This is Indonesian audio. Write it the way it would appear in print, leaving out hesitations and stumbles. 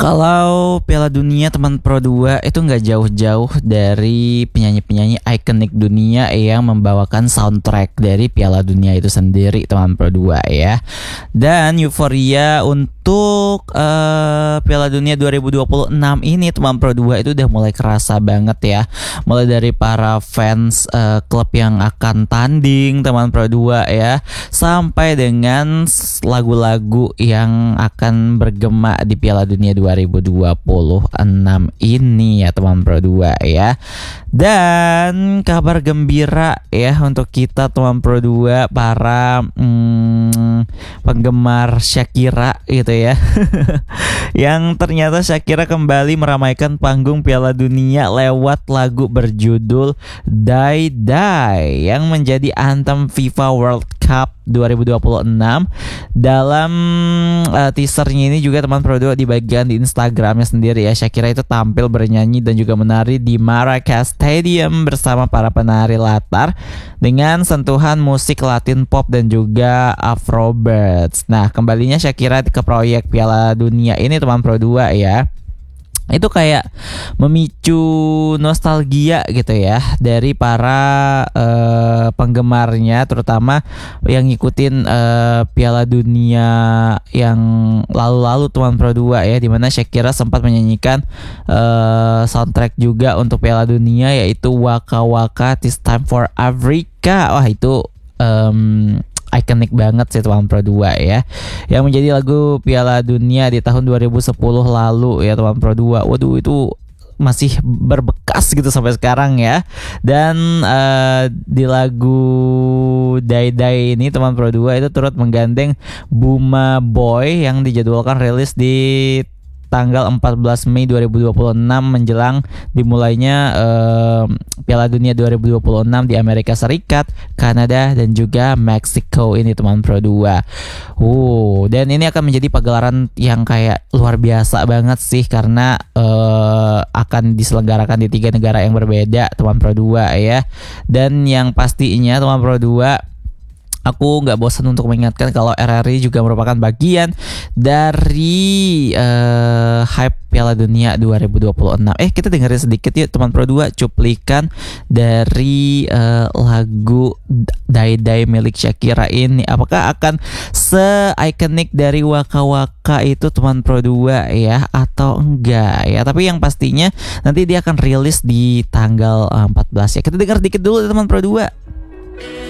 Kalau Piala Dunia teman Pro 2 itu nggak jauh-jauh dari penyanyi-penyanyi ikonik dunia yang membawakan soundtrack dari Piala Dunia itu sendiri teman Pro 2 ya. Dan euforia untuk Piala Dunia 2026 ini teman Pro 2 itu udah mulai kerasa banget ya. Mulai dari para fans klub yang akan tanding teman Pro 2 ya, sampai dengan lagu-lagu yang akan bergema di Piala Dunia 2026 ini ya teman Pro 2 ya. Dan kabar gembira ya untuk kita teman Pro 2 para penggemar Shakira gitu ya. Yang ternyata Shakira kembali meramaikan panggung Piala Dunia lewat lagu berjudul Die Die yang menjadi anthem FIFA World Cup 2026. Dalam teasernya ini juga teman Pro 2 di bagian di Instagramnya sendiri ya, Shakira itu tampil bernyanyi dan juga menari di Maracas Stadium bersama para penari latar dengan sentuhan musik Latin pop dan juga Afrobeats. Nah, kembalinya Shakira ke proyek Piala Dunia ini teman Pro 2 ya, itu kayak memicu nostalgia gitu ya dari para penggemarnya, terutama yang ngikutin Piala Dunia yang lalu-lalu teman Pro 2 ya, dimana Shakira sempat menyanyikan soundtrack juga untuk Piala Dunia, yaitu Waka Waka This Time for Africa. Wah, itu ikonik banget sih teman Pro 2 ya, yang menjadi lagu Piala Dunia di tahun 2010 lalu ya teman Pro 2. Waduh, itu masih berbekas gitu sampai sekarang ya. Dan di lagu Die Die ini teman Pro 2 itu turut menggandeng Buma Boy yang dijadwalkan rilis di tanggal 14 Mei 2026 menjelang dimulainya Piala Dunia 2026 di Amerika Serikat, Kanada dan juga Meksiko ini teman Pro 2. Dan ini akan menjadi pagelaran yang kayak luar biasa banget sih, karena akan diselenggarakan di 3 negara yang berbeda teman Pro 2 ya. Dan yang pastinya teman Pro 2, aku nggak bosan untuk mengingatkan kalau RRI juga merupakan bagian dari hype Piala Dunia 2026. Kita dengerin sedikit yuk teman Pro 2 cuplikan dari lagu Die Die milik Shakira ini. Apakah akan se-ikonik dari Waka Waka itu teman Pro 2 ya, atau enggak ya? Tapi yang pastinya nanti dia akan rilis di tanggal 14 ya. Kita dengar sedikit dulu teman Pro 2.